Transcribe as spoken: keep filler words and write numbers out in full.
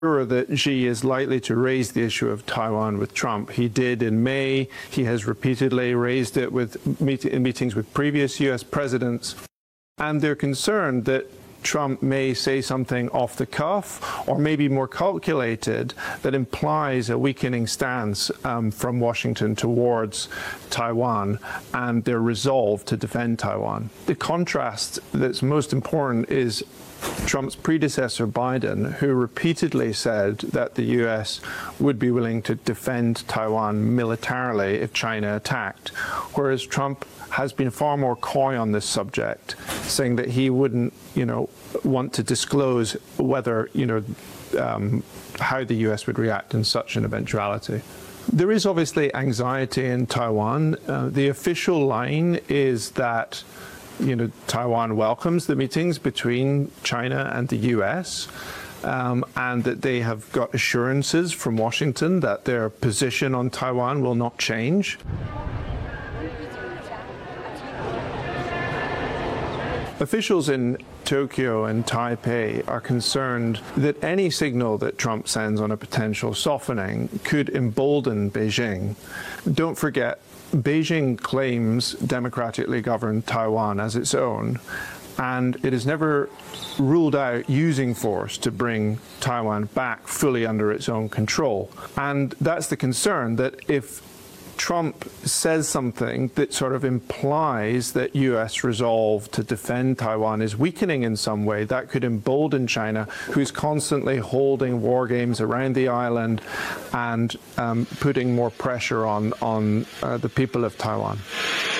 sure that Xi is likely to raise the issue of Taiwan with Trump. He did in May. He has repeatedly raised it with meet in meetings with previous U S presidents. And they're concerned that Trump may say something off the cuff or maybe more calculated that implies a weakening stance um, from Washington towards Taiwan and their resolve to defend Taiwan. The contrast that's most important is Trump's predecessor, Biden, who repeatedly said that the U S would be willing to defend Taiwan militarily if China attacked, whereas Trump has been far more coy on this subject, saying that he wouldn't, you know, want to disclose whether, you know, um, how the U S would react in such an eventuality. There is obviously anxiety in Taiwan. Uh, the official line is that, you know, Taiwan welcomes the meetings between China and the U S, um, and that they have got assurances from Washington that their position on Taiwan will not change. Officials in Tokyo and Taipei are concerned that any signal that Trump sends on a potential softening could embolden Beijing. Don't forget, Beijing claims democratically governed Taiwan as its own, and it has never ruled out using force to bring Taiwan back fully under its own control. And that's the concern, that if Trump says something that sort of implies that U S resolve to defend Taiwan is weakening in some way, that could embolden China, who's constantly holding war games around the island and um, putting more pressure on, on uh, the people of Taiwan.